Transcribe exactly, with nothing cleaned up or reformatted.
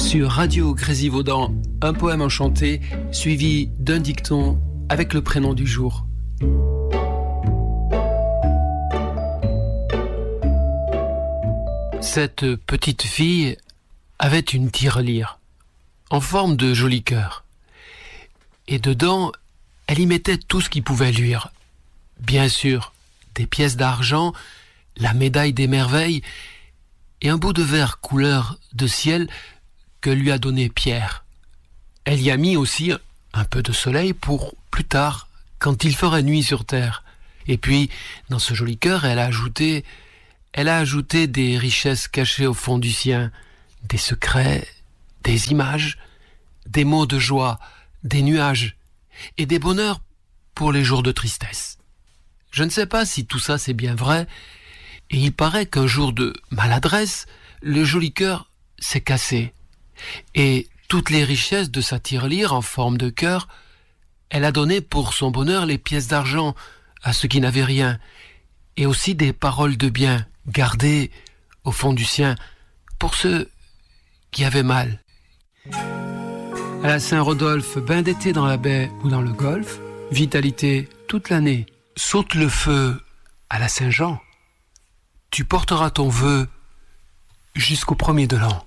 Sur Radio Grésivaudan, un poème enchanté suivi d'un dicton avec le prénom du jour. Cette petite fille avait une tirelire en forme de joli cœur. Et dedans, elle y mettait tout ce qui pouvait luire. Bien sûr, des pièces d'argent, la médaille des merveilles et un bout de verre couleur de ciel que lui a donné Pierre. Elle y a mis aussi un peu de soleil pour plus tard, quand il ferait nuit sur terre. Et puis, dans ce joli cœur, elle a ajouté, elle a ajouté des richesses cachées au fond du sien, des secrets, des images, des mots de joie, des nuages et des bonheurs pour les jours de tristesse. Je ne sais pas si tout ça c'est bien vrai, et il paraît qu'un jour de maladresse, le joli cœur s'est cassé. Et toutes les richesses de sa tirelire en forme de cœur, elle a donné pour son bonheur les pièces d'argent à ceux qui n'avaient rien, et aussi des paroles de bien gardées au fond du sien pour ceux qui avaient mal. À la Saint-Rodolphe, bain d'été dans la baie ou dans le golfe, vitalité toute l'année. Saute le feu à la Saint-Jean, tu porteras ton vœu jusqu'au premier de l'an.